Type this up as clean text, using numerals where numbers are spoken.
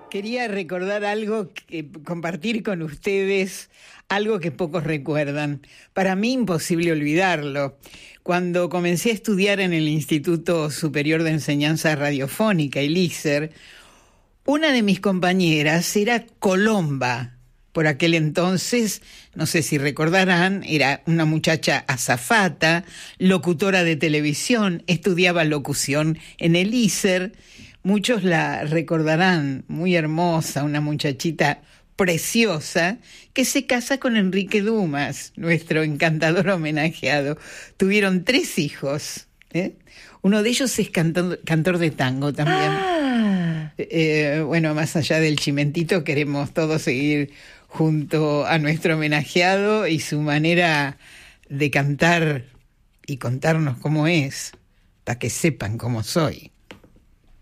Quería recordar algo, compartir con ustedes algo que pocos recuerdan. Para mí imposible olvidarlo. Cuando comencé a estudiar en el Instituto Superior de Enseñanza Radiofónica, el ISER, una de mis compañeras era Colomba. Por aquel entonces, no sé si recordarán, era una muchacha azafata, locutora de televisión, estudiaba locución en el ISER. Muchos la recordarán, muy hermosa, una muchachita preciosa, que se casa con Enrique Dumas, nuestro encantador homenajeado. Tuvieron 3 hijos, ¿eh? Uno de ellos es cantor de tango también. Bueno, más allá del chimentito, queremos todos seguir junto a nuestro homenajeado y su manera de cantar y contarnos cómo es, para que sepan cómo soy.